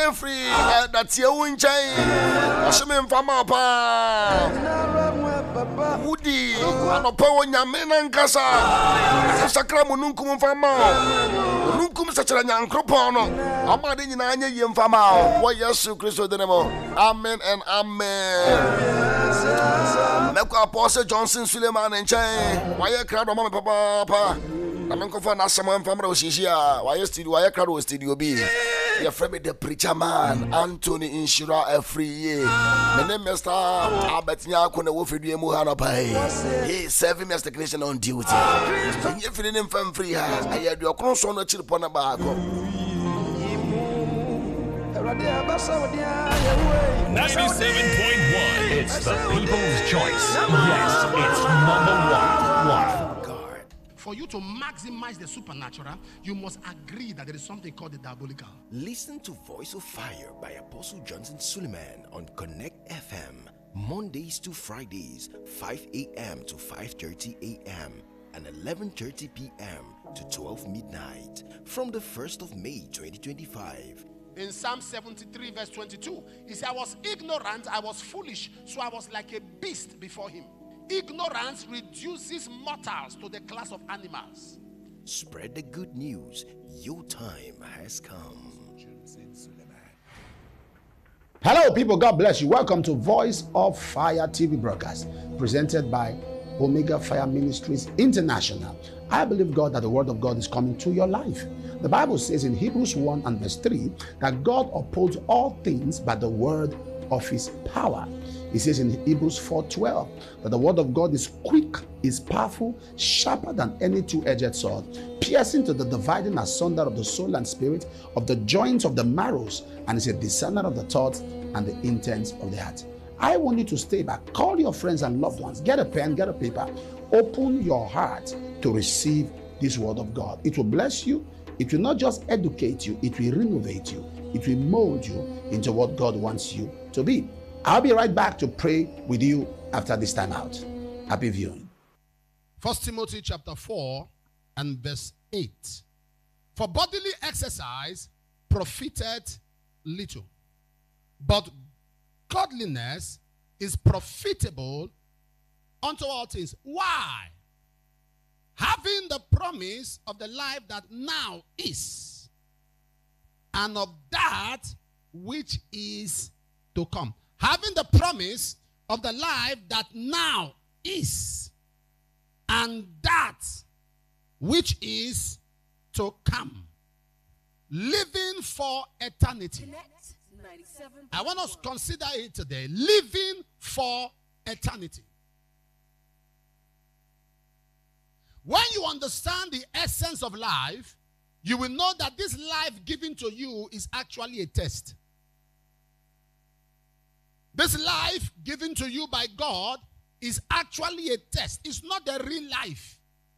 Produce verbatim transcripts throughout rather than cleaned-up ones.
me free. That's your own chain. Ashim Fama Pa Woody, and a power Yamen and Casa. Sacramunum Fama. Nunkum such a young cropono. Amadin Nanya Yam Fama. Why, yes, Christo Denemo. Amen and amen. Meko Apostle Johnson Suleiman and Chain. Why a crowd of Mama Papa? I'm going to find someone from Rosisia. Why is why a crowd studio B? Your friend, the preacher man, Anthony Inshura, every year. My name is Albert Yakuna Wolfie Muhana Pai. He is serving Mister Technician on duty. If you didn't find free, I had your cross on a chip on a barco. ninety-seven point one. It's the people's choice. Yes, it's number one. One. For you to maximize the supernatural, you must agree that there is something called the diabolical. Listen to Voice of Fire by Apostle Johnson Suleiman on Connect F M, Mondays to Fridays, five a.m. to five thirty a.m. and eleven thirty p.m. to twelve midnight from the first of May twenty twenty-five. In Psalm seventy-three verse twenty-two, he said, I was ignorant, I was foolish, so I was like a beast before him. Ignorance reduces mortals to the class of animals. Spread the good news. Your time has come. Hello, people. God bless you. Welcome to Voice of Fire T V broadcast presented by Omega Fire Ministries International. I believe, God, that the word of God is coming to your life. The Bible says in Hebrews one and verse three that God upholds all things by the word of his power. He says in Hebrews four twelve that the word of God is quick, is powerful, sharper than any two-edged sword, piercing to the dividing asunder of the soul and spirit, of the joints of the marrows, and is a discerner of the thoughts and the intents of the heart. I want you to stay back. Call your friends and loved ones. Get a pen, get a paper. Open your heart to receive this word of God. It will bless you. It will not just educate you. It will renovate you. It will mold you into what God wants you to be. I'll be right back to pray with you after this time out. Happy viewing. First Timothy chapter four and verse eight. For bodily exercise profited little, but godliness is profitable unto all things. Why? Having the promise of the life that now is, and of that which is to come. Having the promise of the life that now is, and that which is to come. Living for eternity. I want us to consider it today. Living for eternity. When you understand the essence of life, you will know that this life given to you is actually a test. This life given to you by God is actually a test. It's not the real life.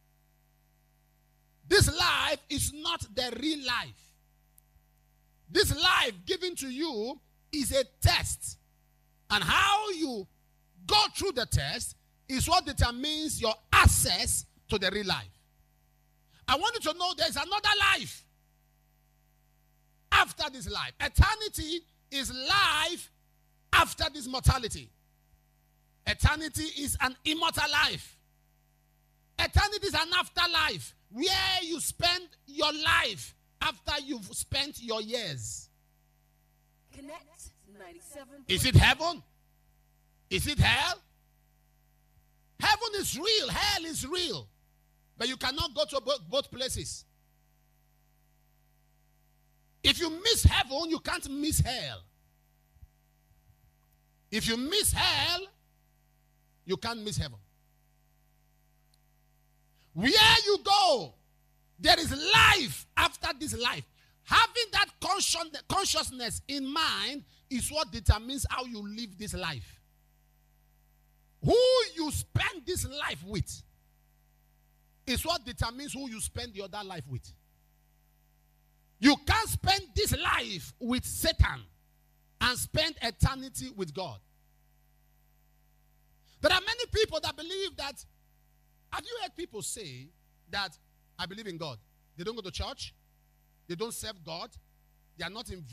This life is not the real life. This life given to you is a test. And how you go through the test is what determines your access to the real life. I want you to know there's another life after this life. Eternity is life after this mortality. Eternity is an immortal life. Eternity is an afterlife where you spend your life after you've spent your years. Connect ninety-seven. Is it heaven? Is it hell? Heaven is real. Hell is real. But you cannot go to both, both places. If you miss heaven, you can't miss hell. If you miss hell, you can't miss heaven. Where you go, there is life after this life. Having that consciousness in mind is what determines how you live this life. Who you spend this life with is what determines who you spend the other life with. You can't spend this life with Satan and spend eternity with God. There are many people that believe that. Have you heard people say that I believe in God? They don't go to church. They don't serve God. They are not involved.